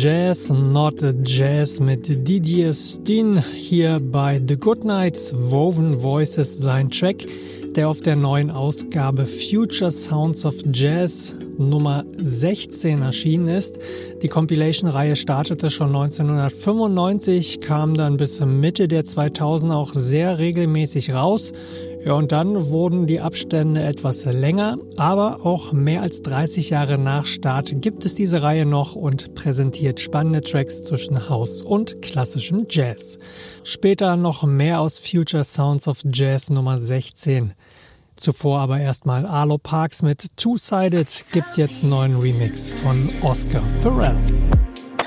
Jazz Not Jazz mit Didier Styn hier bei The Goodnights. Woven Voices, sein Track, der auf der neuen Ausgabe Future Sounds of Jazz Nummer 16 erschienen ist. Die Compilation-Reihe startete schon 1995, kam dann bis Mitte der 2000er auch sehr regelmäßig raus. Ja, und dann wurden die Abstände etwas länger, aber auch mehr als 30 Jahre nach Start gibt es diese Reihe noch und präsentiert spannende Tracks zwischen House und klassischem Jazz. Später noch mehr aus Future Sounds of Jazz Nummer 16. Zuvor aber erstmal Arlo Parks mit Two-Sided, gibt jetzt einen neuen Remix von Oscar Farrell.